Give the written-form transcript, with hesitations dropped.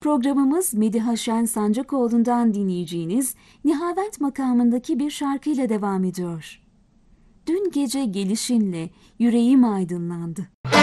Programımız Mediha Şen Sancakoğlu'ndan dinleyeceğiniz Nihavent makamındaki bir şarkıyla devam ediyor. Dün gece gelişinle yüreğim aydınlandı.